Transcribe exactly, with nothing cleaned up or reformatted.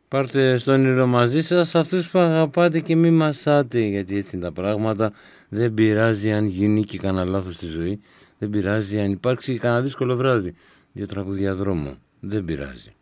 Πάρτε στο όνειρο μαζί σας αυτούς που αγαπάτε και μη μασάτε, γιατί έτσι είναι τα πράγματα. Δεν πειράζει αν γίνει και κανένα λάθος στη ζωή. Δεν πειράζει αν υπάρξει κανένα δύσκολο βράδυ. Δύο τραγουδιά δρόμο. Δεν πειράζει.